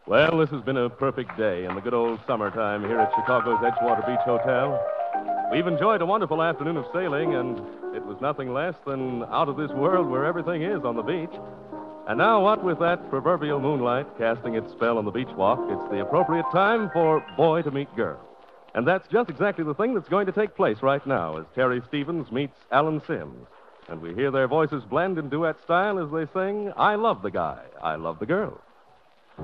Well, this has been a perfect day in the good old summertime here at Chicago's Edgewater Beach Hotel. We've enjoyed a wonderful afternoon of sailing, and it was nothing less than out of this world where everything is on the beach. And now, what with that proverbial moonlight casting its spell on the beach walk, it's the appropriate time for boy to meet girl. And that's just exactly the thing that's going to take place right now as Terry Stevens meets Alan Sims. And we hear their voices blend in duet style as they sing, I Love the Guy, I Love the Girl.